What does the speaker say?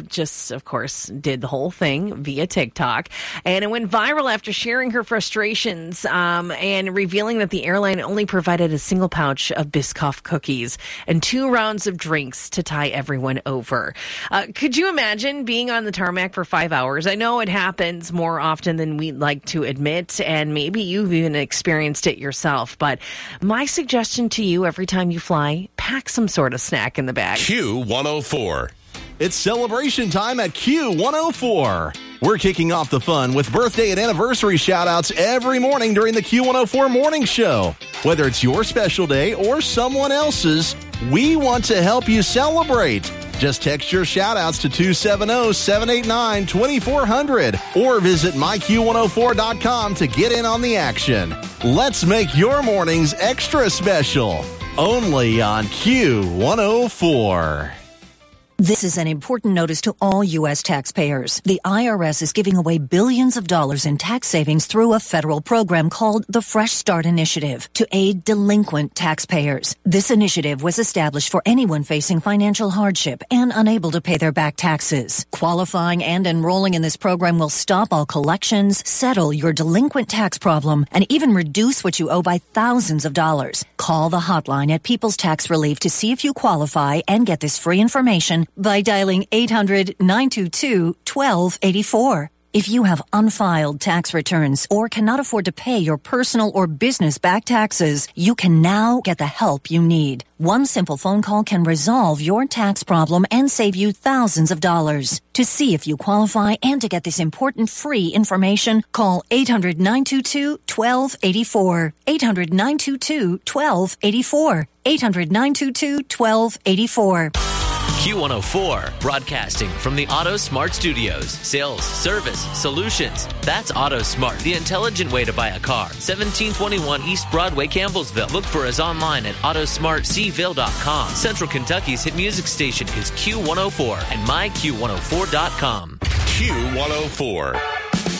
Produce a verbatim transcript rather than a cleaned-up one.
just, of course, did the whole thing via TikTok. And it went viral after sharing her frustrations um, and revealing that the airline only provided a single pouch of Biscoff cookies and two rounds of drinks to tie everyone over. Uh, could you imagine being on the tarmac for five hours? I know it happens more often than we'd like to admit, and maybe you've even experienced it yourself. But my suggestion to you, every time you fly, pack some sort of snack in the bag. Q one oh four. It's celebration time at Q one oh four. We're kicking off the fun with birthday and anniversary shout-outs every morning during the Q one oh four Morning Show. Whether it's your special day or someone else's, we want to help you celebrate. Just text your shout-outs to two seven zero, seven eight nine, two four zero zero or visit my q one oh four dot com to get in on the action. Let's make your mornings extra special. Only on Q one oh four. This is an important notice to all U S taxpayers. The I R S is giving away billions of dollars in tax savings through a federal program called the Fresh Start Initiative to aid delinquent taxpayers. This initiative was established for anyone facing financial hardship and unable to pay their back taxes. Qualifying and enrolling in this program will stop all collections, settle your delinquent tax problem, and even reduce what you owe by thousands of dollars. Call the hotline at People's Tax Relief to see if you qualify and get this free information by dialing eight hundred, nine two two, one two eight four. If you have unfiled tax returns or cannot afford to pay your personal or business back taxes, you can now get the help you need. One simple phone call can resolve your tax problem and save you thousands of dollars. To see if you qualify and to get this important free information, call eight hundred, nine two two, one two eight four. eight hundred, nine two two, one two eight four. eight hundred, nine two two, one two eight four. Q one oh four, broadcasting from the Auto Smart Studios. Sales, service, solutions. That's Auto Smart, the intelligent way to buy a car. seventeen twenty-one East Broadway, Campbellsville. Look for us online at auto smart c ville dot com. Central Kentucky's hit music station is Q one oh four and my q one oh four dot com. Q one oh four.